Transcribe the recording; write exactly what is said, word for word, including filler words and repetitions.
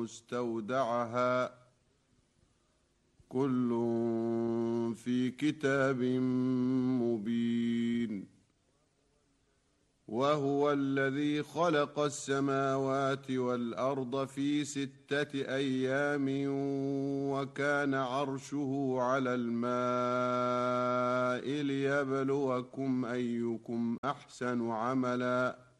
مستودعها كل في كتاب مبين. وهو الذي خلق السماوات والأرض في ستة أيام وكان عرشه على الماء ليبلوكم أيكم أحسن عملا